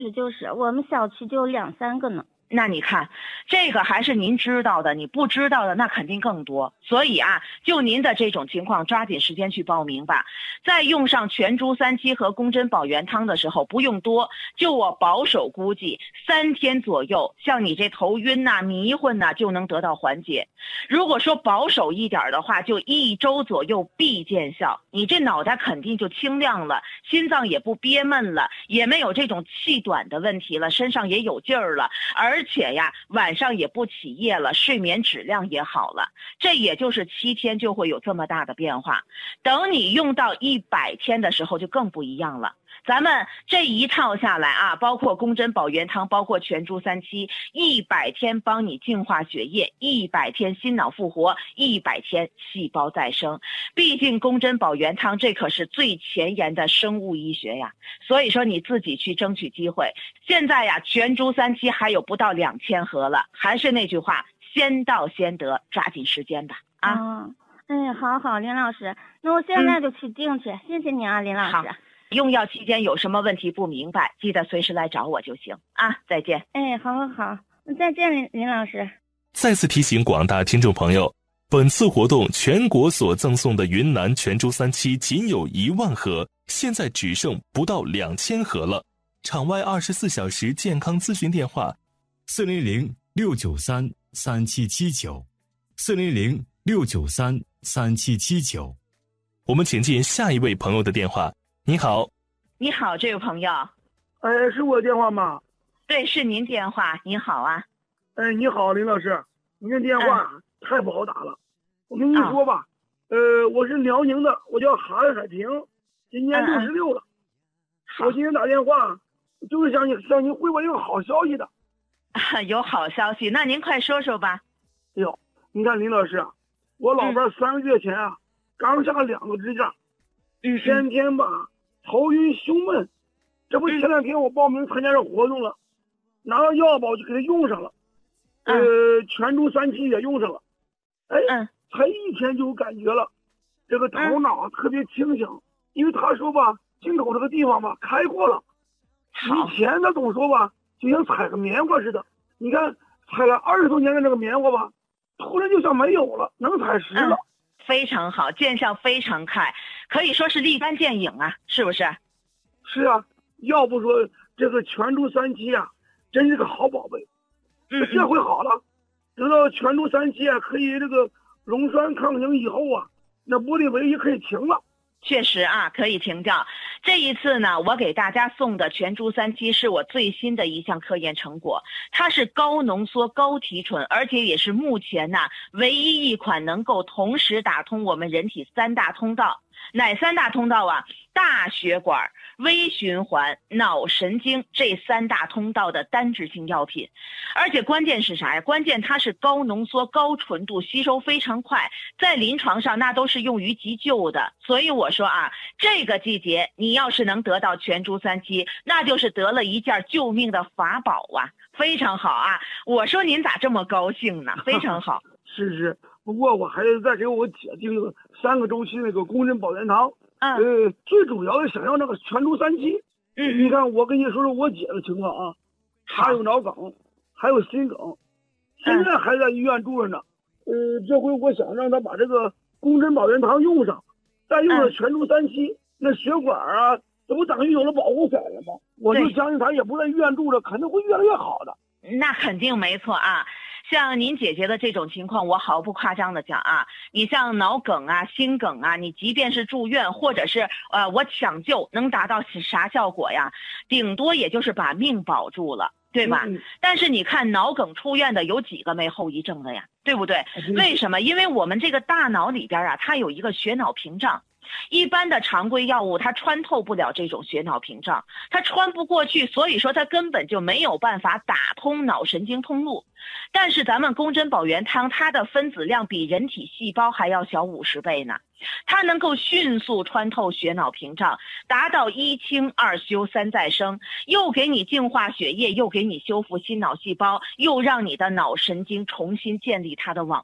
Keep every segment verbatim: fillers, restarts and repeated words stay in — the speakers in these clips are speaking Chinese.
是就是我们小区就有两三个呢。 那你看，这个还是您知道的，你不知道的那肯定更多。所以啊，就您的这种情况，抓紧时间去报名吧。在用上全株三七和宫针保元汤的时候，不用多，就我保守估计，三天左右，像你这头晕呐、迷混呐，就能得到缓解。如果说保守一点的话，就一周左右必见效。你这脑袋肯定就清亮了，心脏也不憋闷了，也没有这种气短的问题了，身上也有劲儿了，而而且呀，晚上也不起夜了，睡眠质量也好了，这也就是七天就会有这么大的变化。等你用到一百天的时候就更不一样了。咱们这一套下来啊，包括宫针保元汤，包括全株三七，一百天帮你净化血液，一百天心脑复活，一百天细胞再生。毕竟宫针保元汤这可是最前沿的生物医学呀，所以说你自己去争取机会。现在呀，全株三七还有不到两千盒了，还是那句话，先到先得，抓紧时间吧啊！ 哦，哎，好好，林老师，那我现在就去订去，嗯、谢谢您啊，林老师。 好，用药期间有什么问题不明白，记得随时来找我就行啊！再见。 哎，好好好，再见，林林老师。 再次提醒广大听众朋友，本次活动全国所赠送的云南全株三七仅有一万盒，现在只剩不到两千盒了。场外二十四小时健康咨询电话： 四零零六九三三七七九，四零零六九三三七七九。 我们请进下一位朋友的电话。你好， 你好，这位朋友。 哎，是我电话吗？ 对，是您电话。您好啊。 哎，你好，林老师，您的电话太不好打了。嗯、我跟你说吧，哦、呃，我是辽宁的，我叫韩海平，今年六十六了。嗯、我今天打电话就是向你向您汇报一个好消息的。 啊，有好消息，那您快说说吧。 哎呦，你看林老师啊，我老伴三个月前啊、嗯、刚下两个支架。 嗯， 天天吧头晕胸闷，这不前两天我报名参加这活动了，拿到药吧我就给他用上了， 嗯、 呃，全株三七也用上了，哎， 嗯， 才一天就有感觉了，这个头脑特别清醒，嗯、因为他说吧，进口这个地方吧开阔了，以前他总说吧，就像采个棉花似的，你看采了二十多年的这个棉花吧，突然就像没有了，能采实了。 嗯，非常好，见效非常快，可以说是立竿见影啊，是不是？ 是啊，要不说这个全株三七啊，真是个好宝贝。 嗯， 这回好了，得到全株三七啊，可以这个溶栓抗凝以后啊，那玻璃维也可以停了。 确实啊，可以停掉。这一次呢，我给大家送的全株三七是我最新的一项科研成果，它是高浓缩高提纯，而且也是目前呢唯一一款能够同时打通我们人体三大通道。哪三大通道啊？大血管、微循环、脑神经这三大通道的单质性药品。而且关键是啥呀？关键它是高浓缩高纯度，吸收非常快，在临床上那都是用于急救的。所以我说啊，这个季节你要是能得到全株三七，那就是得了一件救命的法宝啊，非常好啊。我说您咋这么高兴呢？非常好。 是是，不过我还是再给我姐订个三个周期那个宫针保元汤。 嗯， 呃，最主要的想要那个全株三七。 嗯， 你看我跟你说说我姐的情况啊，她有脑梗，还有心梗，现在还在医院住着呢。呃，这回我想让她把这个宫针保元汤用上，再用了全株三七，嗯、那血管啊，这不等于有了保护伞了吗？我就相信她也不在医院住着，肯定会越来越好的。 那肯定没错啊。像您姐姐的这种情况，我毫不夸张的讲啊，你像脑梗啊、心梗啊，你即便是住院或者是呃我抢救，能达到啥效果呀？顶多也就是把命保住了，对吧？ 嗯、 但是你看脑梗出院的有几个没后遗症的呀？对不对？ 嗯、 为什么？因为我们这个大脑里边啊，它有一个血脑屏障。一般的常规药物它穿透不了这种血脑屏障，它穿不过去，所以说它根本就没有办法打通脑神经通路。但是咱们宫针保元汤它的分子量比人体细胞还要小五十倍呢，它能够迅速穿透血脑屏障，达到一清二修三再生，又给你净化血液，又给你修复心脑细胞，又让你的脑神经重新建立它的网络。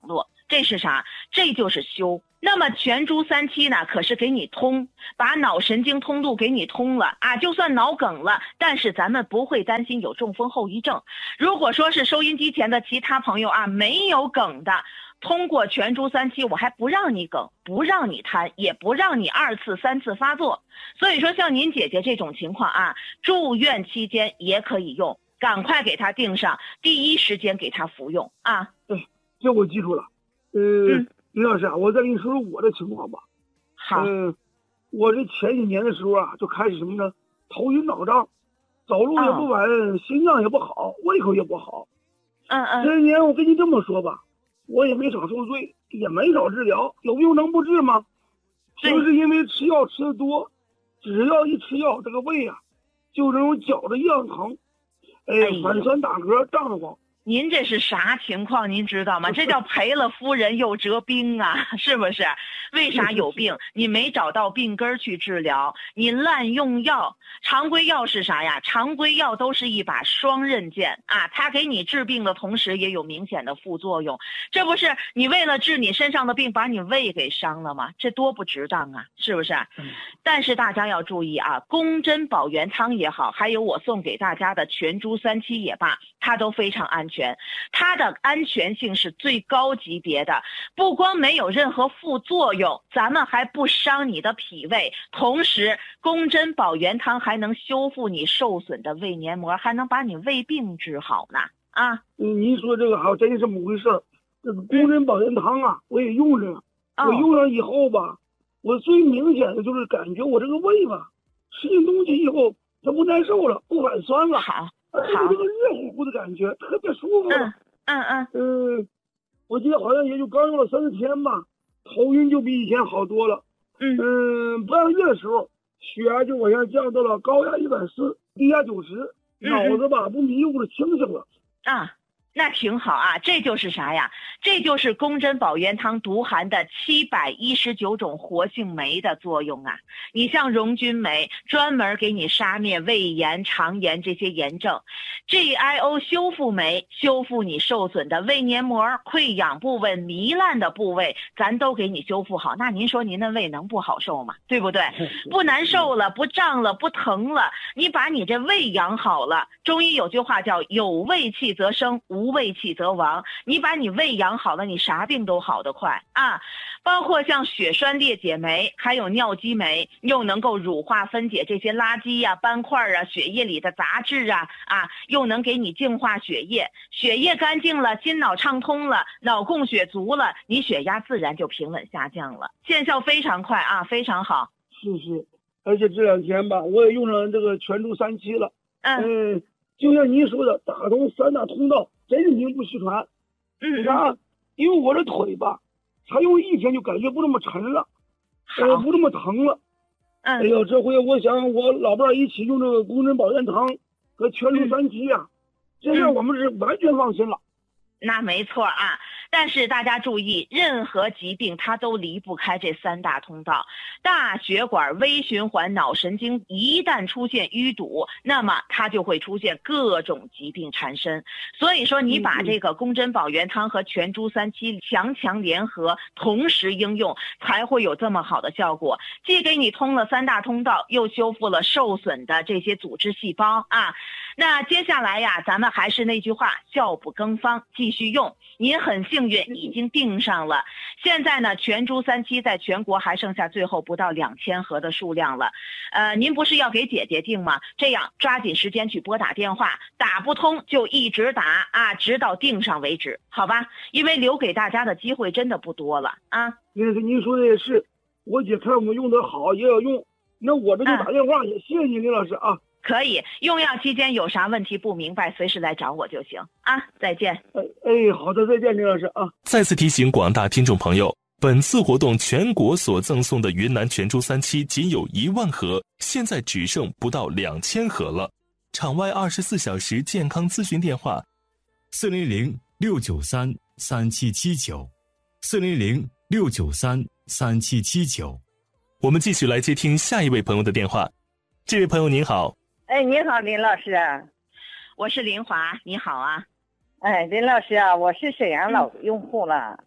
这是啥？这就是修。那么全珠三七呢，可是给你通，把脑神经通路给你通了啊，就算脑梗了，但是咱们不会担心有中风后遗症。如果说是收音机前的其他朋友啊，没有梗的，通过全珠三七，我还不让你梗，不让你瘫，也不让你二次三次发作。所以说像您姐姐这种情况啊，住院期间也可以用，赶快给她定上，第一时间给她服用啊。 对，这我记住了。呃，嗯、林老师啊，我再跟你说说我的情况吧。 好。 嗯、呃，我这前几年的时候啊，就开始什么呢？头晕脑胀，走路也不稳，哦、心脏也不好，胃口也不好。 嗯嗯。 这一年我跟你这么说吧。我也没少受罪，也没少治疗，有病能不治吗？就是因为吃药吃的多，只要一吃药，这个胃啊，就这种绞着一样疼，哎，哎反酸打嗝胀慌。 您这是啥情况？您知道吗？这叫赔了夫人又折兵啊，是不是？为啥有病？你没找到病根去治疗，你滥用药。常规药是啥呀？常规药都是一把双刃剑啊，它给你治病的同时也有明显的副作用。这不是你为了治你身上的病，把你胃给伤了吗？这多不值当啊，是不是？嗯、但是大家要注意啊，宫珍保元汤也好，还有我送给大家的全珠三七也罢，它都非常安全。它的安全性是最高级别的，不光没有任何副作用，咱们还不伤你的脾胃，同时宫珍保元汤还能修复你受损的胃黏膜，还能把你胃病治好呢啊！ 嗯，您说这个还真是这么回事儿。这个宫珍保元汤啊，我也用上了。我用上以后吧，我最明显的就是感觉我这个胃吧，吃进东西以后它不难受了，不反酸了。 好。 而且这个热乎乎的感觉特别舒服。 嗯嗯嗯嗯，我记得好像也就刚用了三四天吧，头晕就比以前好多了。 嗯嗯，半个月的时候，血压就往下降到了高压一百四，低压九十，脑子吧不迷糊的清醒了。 啊。那挺好啊，这就是啥呀？这就是宫珍保元汤独含的七百一十九种活性酶的作用啊！你像溶菌酶，专门给你杀灭胃炎、肠炎这些炎症 ；G I O 修复酶，修复你受损的胃黏膜、溃疡部位、糜烂的部位，咱都给你修复好。那您说您的胃能不好受吗？对不对？不难受了，不胀了，不疼了，你把你这胃养好了。中医有句话叫“有胃气则生，无胃气则亡”，你把你胃养好了，你啥病都好得快啊！包括像血栓裂解酶，还有尿激酶，又能够乳化分解这些垃圾呀、啊、斑块啊、血液里的杂质啊啊，又能给你净化血液，血液干净了，心脑畅通了，脑供血足了，你血压自然就平稳下降了，见效非常快啊，非常好。 是是，而且这两天吧，我也用上这个全珠三七了。嗯。嗯，就像您说的，打通三大通道，真是名不虚传。 嗯， 你看啊，因为我这腿吧，才用一天就感觉不这么沉了，呃，不这么疼了。 嗯， 哎呦，这回我想我老伴儿一起用这个宫珍保元汤和全珠三七啊，这下我们是完全放心了。 那没错啊，但是大家注意，任何疾病它都离不开这三大通道。大血管、微循环、脑神经一旦出现淤堵，那么它就会出现各种疾病缠身。所以说，你把这个宫珍保元汤和全珠三七强强联合，同时应用，才会有这么好的效果。既给你通了三大通道，又修复了受损的这些组织细胞啊。那接下来呀，咱们还是那句话，效不更方，继续用。您很幸运已经订上了，现在呢，全珠三七在全国还剩下最后不到两千盒的数量了。呃，您不是要给姐姐订吗？这样抓紧时间去拨打电话，打不通就一直打啊，直到订上为止，好吧？因为留给大家的机会真的不多了啊。 您您说的也是，我姐看我们用的好也要用，那我这就打电话，也谢谢您林老师啊。 可以，用药期间有啥问题不明白，随时来找我就行啊！再见。 哎哎，好的，再见，林老师啊！ 再次提醒广大听众朋友，本次活动全国所赠送的云南全珠三七仅有一万盒，现在只剩不到两千盒了。场外二十四小时健康咨询电话： 四零零六九三三七七九，四零零六九三三七七九。 我们继续来接听下一位朋友的电话。这位朋友您好。 哎，你好，林老师。 我是林华，你好啊。 哎，林老师啊，我是沈阳老用户了。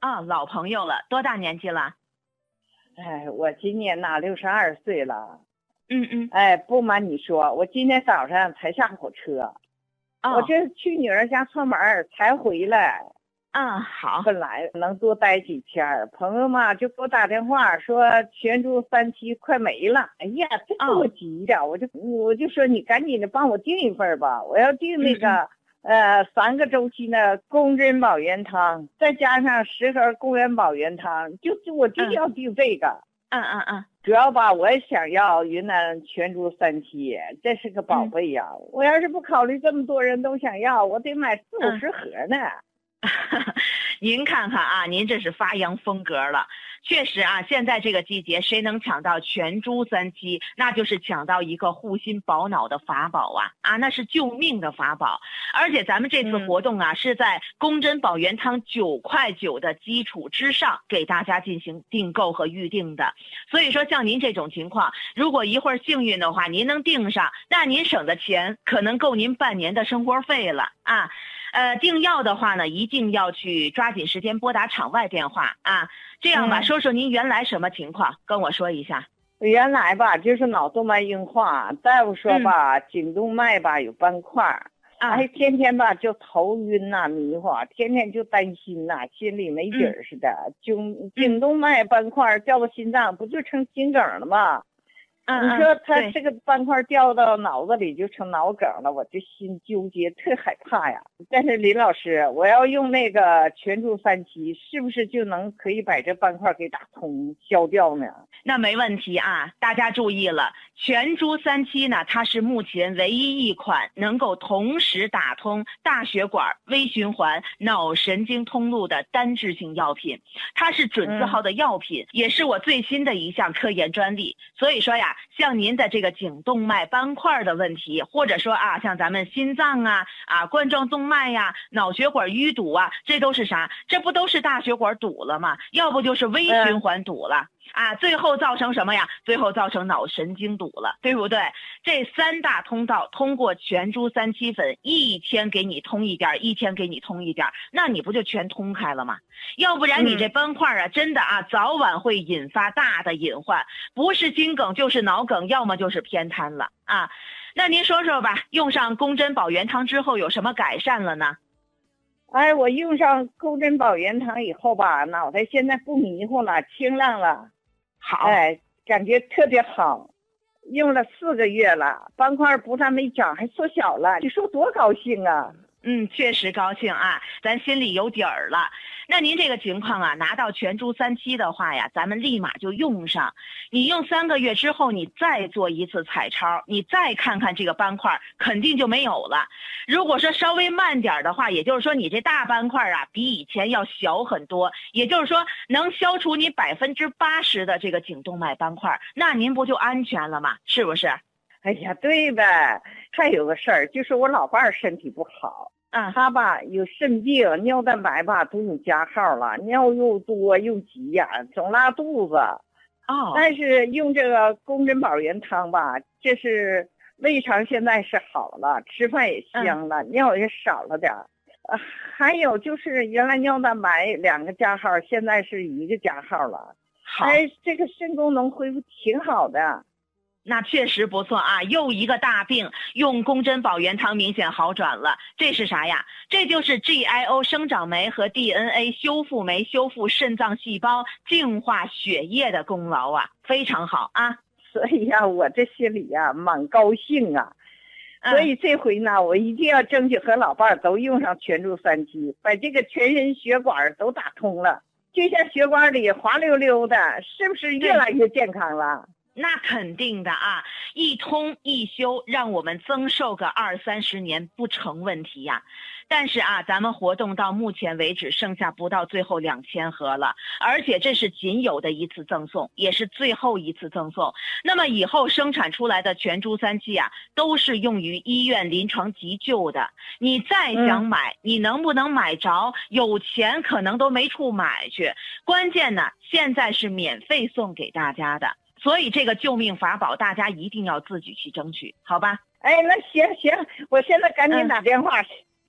啊，老朋友了，多大年纪了？ 哎，我今年呐六十二岁了。 嗯嗯。 哎，不瞒你说，我今天早上才下火车， 哦、 我这去女儿家串门才回来。 嗯，好。 本来能多待几天，朋友嘛就给我打电话说全株三期快没了。哎呀，这给我急的，哦、我就我就说你赶紧的帮我订一份吧，我要订那个。嗯呃，三个周期的宫珍保元汤，再加上十盒宫元保元汤，就就我就要订这个。 嗯嗯嗯。 主要吧，我也想要云南全株三七，这是个宝贝呀、嗯。我要是不考虑这么多人都想要，我得买四五十盒呢。 嗯、您看看啊，您这是发扬风格了。确实啊，现在这个季节，谁能抢到全株三七，那就是抢到一个护心保脑的法宝啊啊，那是救命的法宝。而且咱们这次活动啊，嗯、是在宫珍保元汤九块九的基础之上，给大家进行订购和预定的。所以说，像您这种情况，如果一会儿幸运的话，您能订上，那您省的钱可能够您半年的生活费了啊。呃，订药的话呢，一定要去抓紧时间拨打场外电话啊。这样吧，嗯、说说您原来什么情况，跟我说一下。 原来吧，就是脑动脉硬化，大夫说吧，嗯、颈动脉吧有斑块，啊，还天天吧就头晕呐、啊、迷糊，天天就担心呐、啊，心里没底儿似的。嗯、颈颈动脉斑块掉到心脏，不就成心梗了吗？ 嗯， 你说他这个斑块掉到脑子里就成脑梗了，我这心纠结，特害怕呀。但是林老师，我要用那个全株三七，是不是就能可以把这斑块给打通消掉呢？ 那没问题啊，大家注意了，全株三七呢，它是目前唯一一款能够同时打通大血管、微循环、脑神经通路的单质性药品，它是准字号的药品，嗯、也是我最新的一项科研专利。所以说呀，像您的这个颈动脉斑块的问题，或者说啊，像咱们心脏啊、啊冠状动脉呀、脑血管淤堵啊，这都是啥？这不都是大血管堵了吗？要不就是微循环堵了。嗯啊，最后造成什么呀？最后造成脑神经堵了，对不对？这三大通道通过全株三七粉，一天给你通一点，一天给你通一点，那你不就全通开了吗？要不然你这斑块啊，嗯、真的啊，早晚会引发大的隐患，不是心梗就是脑梗，要么就是偏瘫了啊。那您说说吧，用上宫珍保元汤之后有什么改善了呢？ 哎，我用上宫珍保元汤以后吧，脑袋现在不迷糊了，清亮了。 好， 哎，感觉特别好，用了四个月了，斑块不但没长，还缩小了，你说多高兴啊！ 嗯，确实高兴啊，咱心里有底儿了。那您这个情况啊，拿到全株三七的话呀，咱们立马就用上。你用三个月之后，你再做一次彩超，你再看看这个斑块，肯定就没有了。如果说稍微慢点的话，也就是说你这大斑块啊，比以前要小很多，也就是说能消除你百分之八十的这个颈动脉斑块，那您不就安全了吗？是不是？ 哎呀，对呗。还有个事儿，就是我老伴儿身体不好。 啊， 他吧有肾病，尿蛋白吧都有加号了，尿又多又急呀、啊，总拉肚子。 哦， 但是用这个宫珍保元汤吧，这是胃肠现在是好了，吃饭也香了，嗯、尿也少了点儿。呃，还有就是原来尿蛋白两个加号，现在是一个加号了。 好， 哎，这个肾功能恢复挺好的。 那确实不错啊，又一个大病用宫珍保元汤明显好转了。这是啥呀？这就是 G I O 生长酶和 D N A 修复酶修复肾脏细胞、净化血液的功劳啊，非常好啊。 所以呀、啊，我这心里呀、啊、蛮高兴啊。所以这回呢，我一定要争取和老伴儿都用上全株三七，把这个全身血管都打通了，就像血管里滑溜溜的，是不是越来越健康了？ 那肯定的啊，一通一修，让我们增寿个二三十年不成问题呀。但是啊，咱们活动到目前为止剩下不到最后两千盒了，而且这是仅有的一次赠送，也是最后一次赠送。那么以后生产出来的全株三七啊，都是用于医院临床急救的。你再想买，嗯、你能不能买着？有钱可能都没处买去。关键呢，现在是免费送给大家的。所以这个救命法宝，大家一定要自己去争取，好吧？ 哎，那行行，我现在赶紧打电话，嗯、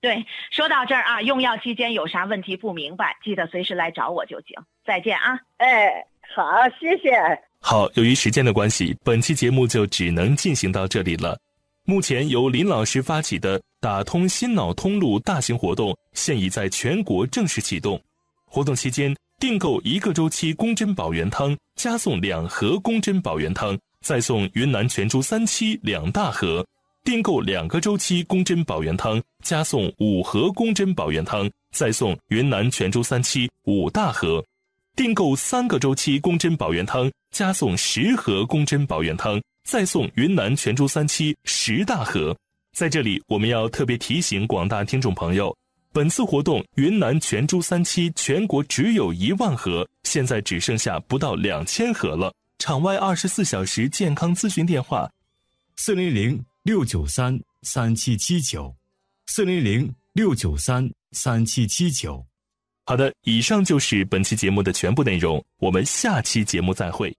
对，说到这儿啊，用药期间有啥问题不明白，记得随时来找我就行。再见啊！ 哎，好，谢谢。 好，由于时间的关系，本期节目就只能进行到这里了。目前由林老师发起的打通心脑通路大型活动现已在全国正式启动。活动期间，订购一个周期宫针保元汤，加送两盒宫针保元汤，再送云南全猪三七两大盒；订购两个周期宫针保元汤，加送五盒宫针保元汤，再送云南全猪三七五大盒；订购三个周期宫针保元汤，加送十盒宫针保元汤，再送云南全猪三七十大盒。在这里，我们要特别提醒广大听众朋友，本次活动云南全猪三七全国只有一万盒，现在只剩下不到两千盒了。场外二十四小时健康咨询电话： 四零零六九三三七七九，四零零六九三三七七九。 好的，以上就是本期节目的全部内容，我们下期节目再会。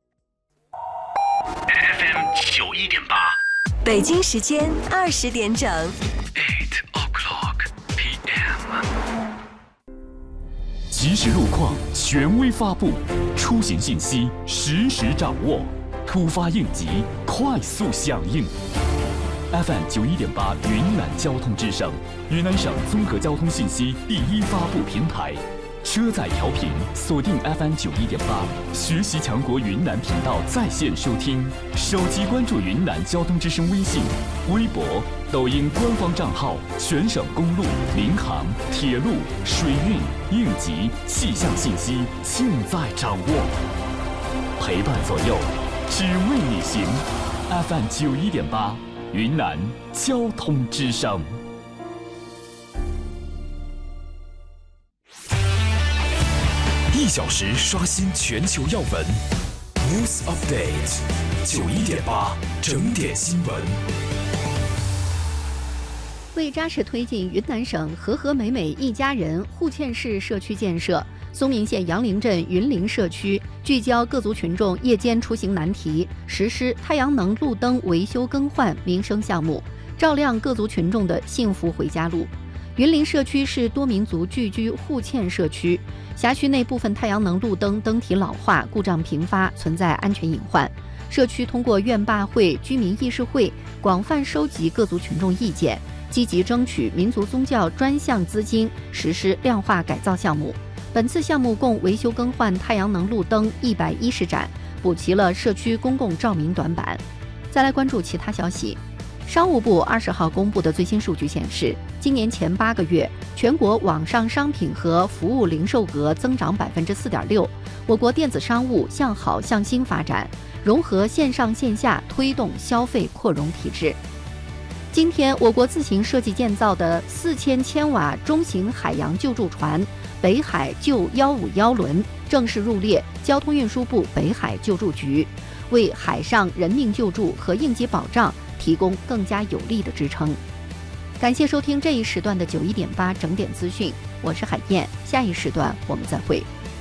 F M 九一点八， 北京时间二十点整。 Eight o'clock P M。 即时路况权威发布，出行信息实时掌握，突发应急快速响应。F M 九一点八云南交通之声，云南省综合交通信息第一发布平台。车载调频锁定 F M 九一点八，学习强国云南频道在线收听，手机关注云南交通之声微信、微博、抖音官方账号，全省公路、民航、铁路、水运、应急、气象信息尽在掌握，陪伴左右，只为你行。F M 九一点八，云南交通之声。 一小时刷新全球要闻 ，News Update， 九一点八整点新闻。 为扎实推进云南省和和美美一家人互嵌式社区建设，松明县杨凌镇云林社区聚焦各族群众夜间出行难题，实施太阳能路灯维修更换民生项目，照亮各族群众的幸福回家路。云林社区是多民族聚居互嵌社区，辖区内部分太阳能路灯灯体老化、故障频发，存在安全隐患。社区通过院坝会、居民议事会，广泛收集各族群众意见，积极争取民族宗教专项资金，实施量化改造项目。本次项目共维修更换太阳能路灯一百一十盏，补齐了社区公共照明短板。再来关注其他消息。商务部二十号公布的最新数据显示，今年前八个月，全国网上商品和服务零售额增长百分之四点六。我国电子商务向好向新发展，融合线上线下，推动消费扩容提质。今天，我国自行设计建造的四千千瓦中型海洋救助船“北海救一五一”轮正式入列交通运输部北海救助局，为海上人命救助和应急保障提供更加有力的支撑。感谢收听这一时段的九一点八整点资讯，我是海燕，下一时段我们再会。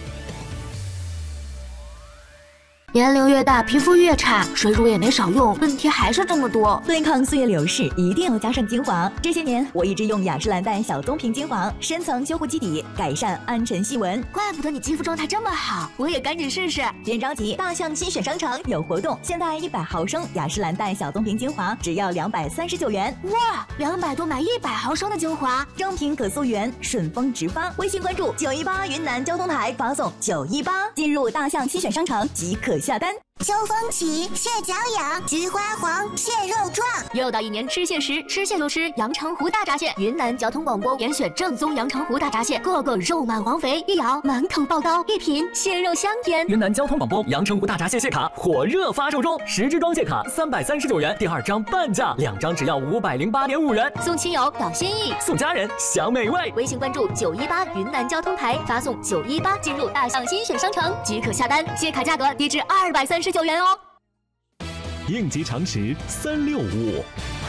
年龄越大，皮肤越差，水乳也没少用，问题还是这么多。 对抗岁月流逝，一定要加上精华。这些年，我一直用雅诗兰黛小棕瓶精华，深层修护基底，改善暗沉细纹。 怪不得你肌肤状态这么好，我也赶紧试试。 别着急，大象新选商城有活动，现在一百毫升雅诗兰黛小棕瓶精华只要两百三十九元。 哇，两百多买一百毫升的精华， 正品可溯源，顺丰直发。微信关注九一八云南交通台，发送九一八，进入大象新选商城即可下单。 秋风起，蟹脚痒，菊花黄，蟹肉壮。 又到一年吃蟹时，吃蟹就吃阳澄湖大闸蟹。云南交通广播严选正宗阳澄湖大闸蟹，个个肉满黄肥，一咬满口爆膏，一品蟹肉香甜。 云南交通广播阳澄湖大闸蟹蟹卡火热发售中，十支装蟹卡三百三十九元，第二张半价，两张只要五百零八点五元。 送亲友表心意， 送家人享美味。 微信关注九一八云南交通台，发送九一八进入大象新选商城即可下单，蟹卡价格低至二百三十九元哦。 应急常识三六五。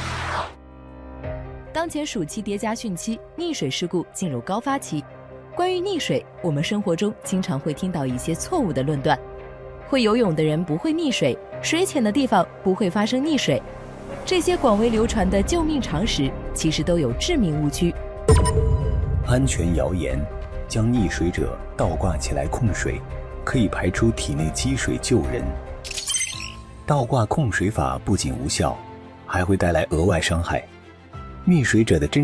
当前暑期叠加汛期，溺水事故进入高发期。关于溺水，我们生活中经常会听到一些错误的论断：会游泳的人不会溺水，水浅的地方不会发生溺水。这些广为流传的救命常识，其实都有致命误区。 安全谣言：将溺水者倒挂起来控水，可以排出体内积水救人。倒挂控水法不仅无效，还会带来额外伤害。溺水者的真